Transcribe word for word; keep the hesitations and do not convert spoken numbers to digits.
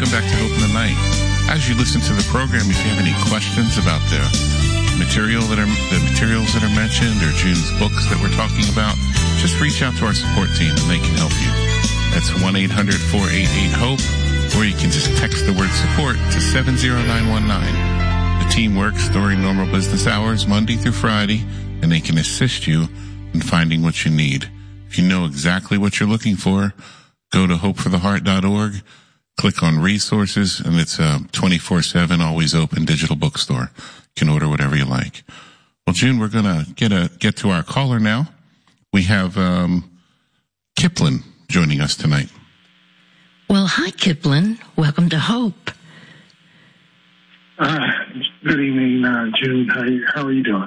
welcome back to Hope in the Night. As you listen to the program, if you have any questions about the material that are the materials that are mentioned or June's books that we're talking about, just reach out to our support team and they can help you. That's one eight hundred four eight eight HOPE, or you can just text the word support to seven zero nine one nine. The team works during normal business hours, Monday through Friday, and they can assist you in finding what you need. If you know exactly what you're looking for, go to hope for the heart dot org, click on resources, and it's a twenty-four seven, always open digital bookstore. You can order whatever you like. Well, June, we're going to get a get to our caller now. We have um, Kipling joining us tonight. Well, hi, Kipling. Welcome to Hope. Uh, good evening, uh, June. How, how are you doing?